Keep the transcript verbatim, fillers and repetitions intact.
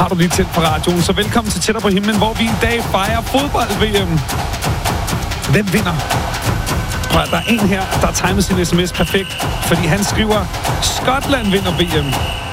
har du lige tændt på radioen, så velkommen til Tættere på himlen, hvor vi i dag fejrer fodbold-V M. Hvem vinder? Og der er en her, der har timet sin sms perfekt, fordi han skriver, Skotland vinder V M.